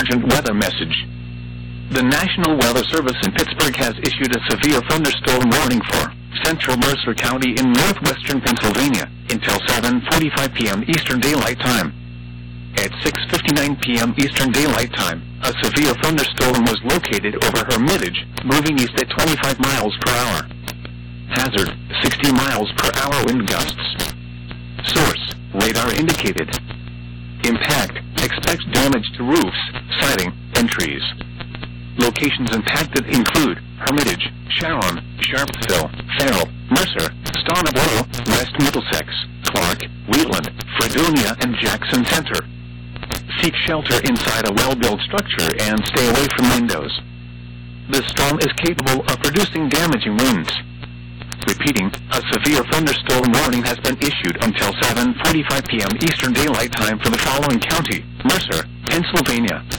emergent weather message. The National Weather Service in Pittsburgh has issued a severe thunderstorm warning for central Mercer County in northwestern Pennsylvania until 7:45 p.m. Eastern Daylight Time. At 6:59 p.m. Eastern Daylight Time, a severe thunderstorm was located over Hermitage, moving east at 25 miles per hour. Hazard, 60 miles per hour wind gusts. Source, radar indicated. Impact, expect damage to roofs, siding, and trees. Locations impacted include Hermitage, Sharon, Sharpsville, Farrell, Mercer, Stoneborough, West Middlesex, Clark, Wheatland, Fredonia, and Jackson Center. Seek shelter inside a well-built structure and stay away from windows. The storm is capable of producing damaging winds. Repeating, a severe thunderstorm warning has been issued until 7:45 p.m. Eastern Daylight Time for the following county: Mercer, Pennsylvania,